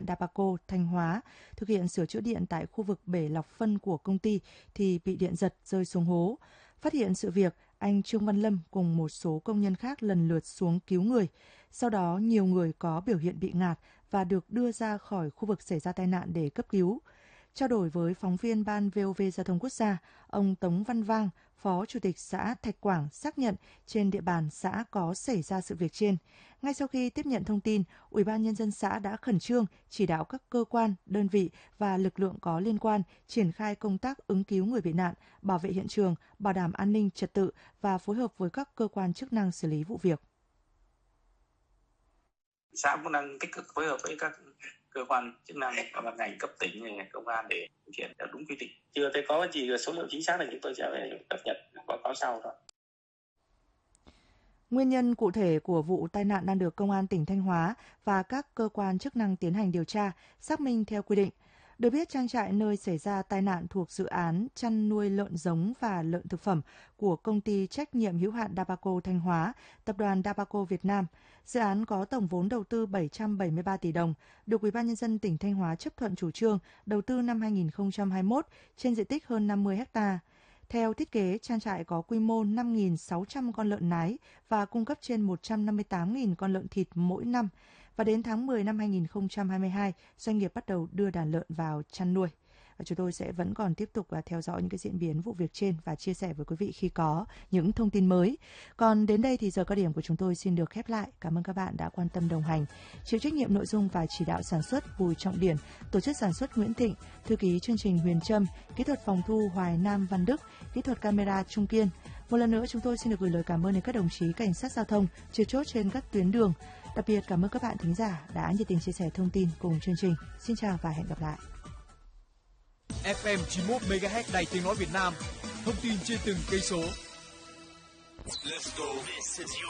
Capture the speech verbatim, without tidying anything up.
hạn Dabaco Thanh Hóa thực hiện sửa chữa điện tại khu vực bể lọc phân của công ty thì bị điện giật rơi xuống hố. Phát hiện sự việc, anh Trương Văn Lâm cùng một số công nhân khác lần lượt xuống cứu người. Sau đó, nhiều người có biểu hiện bị ngạt và được đưa ra khỏi khu vực xảy ra tai nạn để cấp cứu. Trao đổi với phóng viên Ban vê o vê Giao thông Quốc gia, ông Tống Văn Vang, Phó Chủ tịch xã Thạch Quảng xác nhận trên địa bàn xã có xảy ra sự việc trên. Ngay sau khi tiếp nhận thông tin, Ủy ban Nhân dân xã đã khẩn trương chỉ đạo các cơ quan, đơn vị và lực lượng có liên quan triển khai công tác ứng cứu người bị nạn, bảo vệ hiện trường, bảo đảm an ninh trật tự và phối hợp với các cơ quan chức năng xử lý vụ việc. Xã cũng đang tích cực phối hợp với các cơ quan chức năng và ban ngành cấp tỉnh, công an để thực hiện theo đúng quy định. Chưa thấy có gì số liệu chính xác là chúng tôi sẽ cập nhật báo cáo sau thôi. Nguyên nhân cụ thể của vụ tai nạn đang được Công an tỉnh Thanh Hóa và các cơ quan chức năng tiến hành điều tra, xác minh theo quy định. Được biết, trang trại nơi xảy ra tai nạn thuộc dự án chăn nuôi lợn giống và lợn thực phẩm của công ty trách nhiệm hữu hạn Dabaco Thanh Hóa, tập đoàn Dabaco Việt Nam. Dự án có tổng vốn đầu tư bảy trăm bảy mươi ba tỷ đồng, được Ủy ban Nhân dân tỉnh Thanh Hóa chấp thuận chủ trương đầu tư năm hai nghìn không trăm hai mươi mốt trên diện tích hơn năm mươi héc ta. Theo thiết kế, trang trại có quy mô năm nghìn sáu trăm con lợn nái và cung cấp trên một trăm năm mươi tám nghìn con lợn thịt mỗi năm. Và đến tháng mười năm hai nghìn không trăm hai mươi hai, doanh nghiệp bắt đầu đưa đàn lợn vào chăn nuôi. Và chúng tôi sẽ vẫn còn tiếp tục theo dõi những cái diễn biến vụ việc trên và chia sẻ với quý vị khi có những thông tin mới. Còn đến đây thì giờ cao điểm của chúng tôi xin được khép lại. Cảm ơn các bạn đã quan tâm đồng hành. Chịu trách nhiệm nội dung và chỉ đạo sản xuất Bùi Trọng Điển, tổ chức sản xuất Nguyễn Thịnh, thư ký chương trình Huyền Trâm, kỹ thuật phòng thu Hoài Nam Văn Đức, kỹ thuật camera Trung Kiên. Một lần nữa chúng tôi xin được gửi lời cảm ơn đến các đồng chí cảnh sát giao thông trực chốt trên các tuyến đường. Đặc biệt cảm ơn các bạn thính giả đã nhiệt tình chia sẻ thông tin cùng chương trình. Xin chào và hẹn gặp lại. ép em chín mươi mốt mê ga héc Đài Tiếng nói Việt Nam, thông tin trên từng cây số.